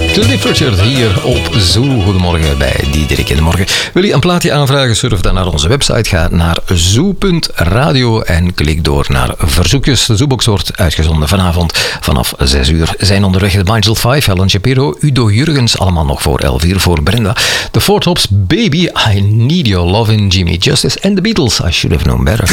Cliff Richard hier op Zoo. Goedemorgen bij Diederik in de Morgen. Wil je een plaatje aanvragen? Surf dan naar onze website. Ga naar zoo.radio en klik door naar verzoekjes. De Zoobox wordt uitgezonden vanavond vanaf 6 uur. Zijn onderweg de Nigel 5, Helen Shapiro, Udo Jurgens, allemaal nog voor 11 uur voor Brenda. The Four Tops, Baby, I Need Your Lovin', Jimmy Justice en The Beatles, I Should Have Known Better.